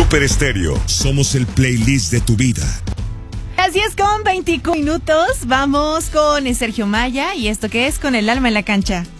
Super Estéreo, somos el playlist de tu vida. Así es, con 24 minutos. Vamos con Sergio Maya y esto que es Con el alma en la cancha.